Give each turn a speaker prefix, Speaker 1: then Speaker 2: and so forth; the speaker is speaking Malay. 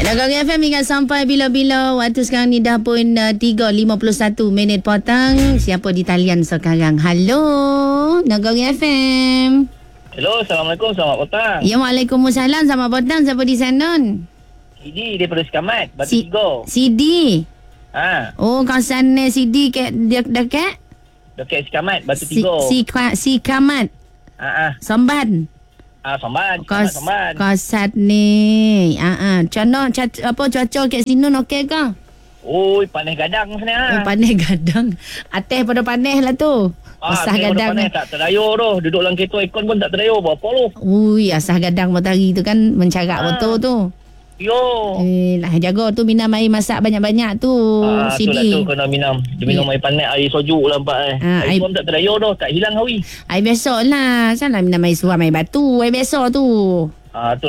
Speaker 1: Negeri FM ingat sampai bila-bila. Waktu sekarang ni dah pun 3.51 minit petang. Siapa di talian sekarang? Halo, Negeri FM.
Speaker 2: Hello, Assalamualaikum. Selamat petang.
Speaker 1: Ya, Waalaikumsalam. Selamat petang. Siapa di sana?
Speaker 2: Sidi daripada Sekamat, Batu Tiga.
Speaker 1: Sidi.
Speaker 2: Ha,
Speaker 1: Oh, kawasan Sidi dekat?
Speaker 2: dekat Sekamat, Batu Tiga.
Speaker 1: Si Kamat. Samban.
Speaker 2: Samban, Sekamat Samban.
Speaker 1: Kawasan ni. Apa cuaca kat sini okey ke?
Speaker 2: Oi, panas gadang sana.
Speaker 1: Oh, panas gadang. Atas pada panas lah tu. Asah gadang.
Speaker 2: Panas tak terdayur tu. Duduk dalam kereta aircon pun tak terdayur. Berapa lu?
Speaker 1: Ui, asah gadang matahari tu kan mencarak betul tu.
Speaker 2: Yo.
Speaker 1: Lah jaga tu, minum air masak banyak-banyak tu.
Speaker 2: Sidi. Tu kena minum. Dia minum air panas, air sojuk lah nampak air pun tak terdayur tu. Tak hilang hawi.
Speaker 1: Air biasa lah. Salah minum air suam, air batu. Air biasa tu.
Speaker 2: Tu